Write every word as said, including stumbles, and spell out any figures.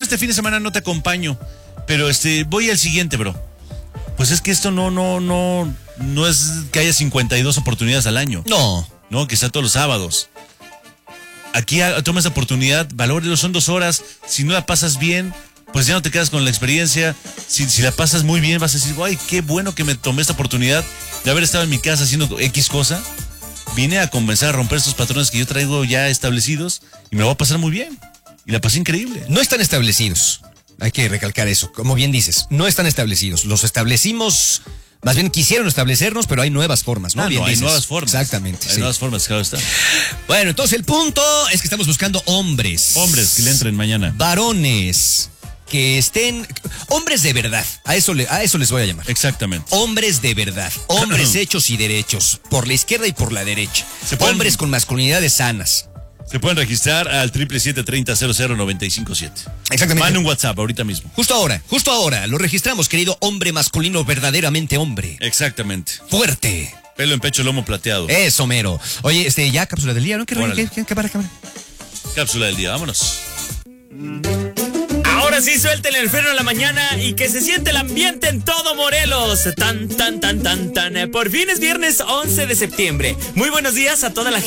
este fin de semana no te acompaño, pero este, voy al siguiente, bro. Pues es que esto no, no, no, no es que haya cincuenta y dos oportunidades al año. No. No, que sea todos los sábados. Aquí toma esa oportunidad, valórelo, son dos horas. Si no la pasas bien, pues ya no te quedas con la experiencia. Si, si la pasas muy bien, vas a decir, ay, qué bueno que me tomé esta oportunidad de haber estado en mi casa haciendo X cosa. Vine a comenzar a romper estos patrones que yo traigo ya establecidos y me lo voy a pasar muy bien. Y la pasé increíble. No están establecidos. Hay que recalcar eso. Como bien dices, no están establecidos. Los establecimos, más bien quisieron establecernos, pero hay nuevas formas, ¿no? Ah, bien no, hay dices. nuevas formas. Exactamente. Hay sí. nuevas formas, claro está. Bueno, entonces el punto es que estamos buscando hombres. Hombres que le entren mañana. Varones que estén... Hombres de verdad. A eso, le, a eso les voy a llamar. Exactamente. Hombres de verdad. Hombres hechos y derechos. Por la izquierda y por la derecha. Se pueden- Hombres con masculinidades sanas. Se pueden registrar al triple siete treinta cero cero noventa y cinco siete. Exactamente. Mande un WhatsApp ahorita mismo. Justo ahora, justo ahora. Lo registramos, querido hombre masculino, verdaderamente hombre. Exactamente. Fuerte. Pelo en pecho, lomo plateado. Eso, mero. Oye, este, ya, cápsula del día, ¿no? ¿Qué, Órale. qué, qué, qué, para, cámara? Cápsula del día, vámonos. Ahora sí, suelten el freno en la mañana y que se siente el ambiente en todo Morelos. Tan, tan, tan, tan, tan. Por fin es viernes once de septiembre. Muy buenos días a toda la gente.